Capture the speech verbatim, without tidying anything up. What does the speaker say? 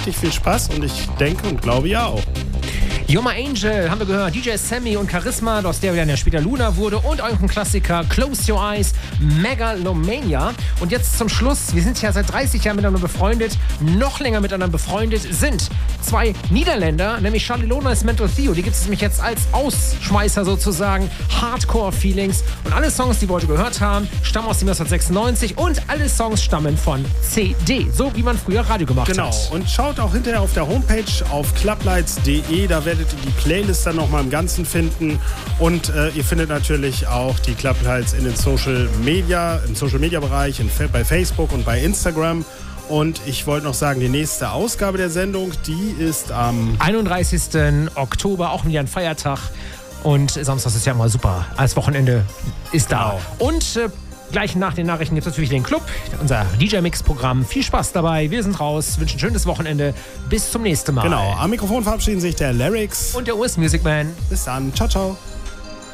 richtig viel Spaß und ich denke und glaube ja auch. You're My Angel haben wir gehört, D J Sammy und Charisma, aus der dann ja später Luna wurde und irgendein Klassiker, Close Your Eyes, Megalomania. Und jetzt zum Schluss, wir sind ja seit dreißig Jahren miteinander befreundet, noch länger miteinander befreundet sind zwei Niederländer, nämlich Charlie Lonas und Mental Theo. Die gibt es nämlich jetzt als Ausschmeißer sozusagen, Hardcore Feelings. Und alle Songs, die wir heute gehört haben, stammen aus dem Jahr neunzehnhundertsechsundneunzig und alle Songs stammen von C D, so wie man früher Radio gemacht genau. hat. Genau, und schaut auch hinterher auf der Homepage auf clublights punkt de, da werdet ihr die Playlist dann nochmal im Ganzen finden und äh, ihr findet natürlich auch die Clublights in den Social Media, im Social Media Bereich, in, bei Facebook und bei Instagram. Und ich wollte noch sagen, die nächste Ausgabe der Sendung, die ist am einunddreißigsten Oktober, auch wieder ein Feiertag. Und Samstag ist ja mal super. Als Wochenende ist da. Genau. Und äh, gleich nach den Nachrichten gibt es natürlich den Club, unser D J-Mix-Programm. Viel Spaß dabei. Wir sind raus, wünschen ein schönes Wochenende. Bis zum nächsten Mal. Genau, am Mikrofon verabschieden sich der Larix und der U S Music Man. Bis dann. Ciao, ciao.